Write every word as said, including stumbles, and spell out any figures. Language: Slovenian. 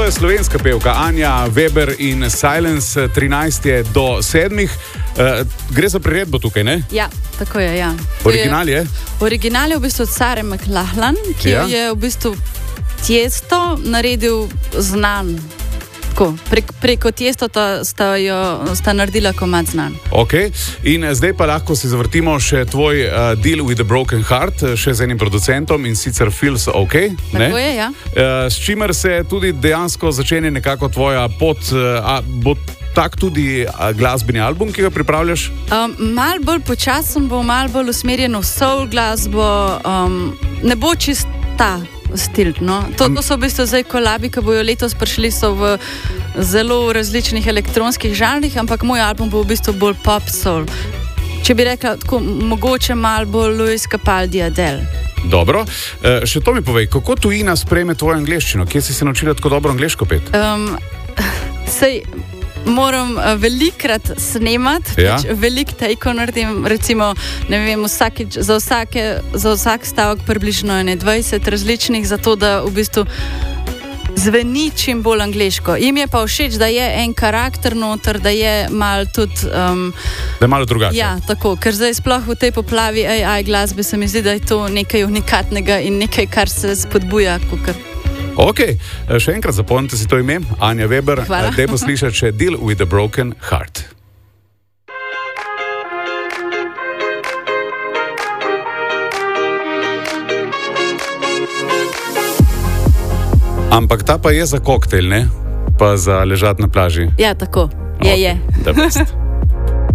je slovenska pevka Anja Weber in Silence, trinajst je do sedmih. Uh, gre za priredbo tukaj, ne? Ja, tako je, ja. Original je? Original je v bistvu Sarah McLachlan, ki ja. je v bistvu Tiesto naredil znan. Tako, prek, preko Tiesto ta, sta, jo, sta naredila komad znan. Ok, in zdaj pa lahko si zavrtimo še tvoj uh, Deal with a Broken Heart, še z enim producentom in sicer Feels OK. Ne? Tako je, ja. Uh, s čimer se tudi dejansko začenja nekako tvoja pot, uh, a bo tak tudi uh, glasbeni album, ki ga pripravljaš? Um, mal bolj počasen bo, mal bolj usmerjen v soul glasbo, um, ne bo čist ta stil, no. To, to so v bistvu zdaj kolabi, ki bojo letos prišli, so v zelo različnih elektronskih žanrih, ampak moj album bo v bistvu bolj pop soul. Če bi rekla, tako mogoče malo bolj Louis Capaldi, Adele. Dobro. E, še to mi povej, kako tujina sprejme tvojo angleščino? Kje si se naučila tako dobro angleško pet? Um, sej moram uh, velikrat snemati, ja. velik take-on naredim, recimo, ne vem, vsakič, za, vsake, za vsak stavek približno dvajset različnih, zato da v bistvu zveni čim bolj angleško. Im je pa všeč, da je en karakter noter, da je malo tudi... Um, da je malo drugače. Ja, tako, ker zdaj sploh v tej poplavi A I glasbe se mi zdi, da je to nekaj unikatnega in nekaj, kar se spodbuja, kakor... Ok, še enkrat zapomnite si to ime, Anja Weber. Hvala. Dajmo slišati še Deal with a Broken Heart. Ampak ta pa je za koktejl, ne? Pa za ležati na plaži. Ja, tako. Je, okay. je.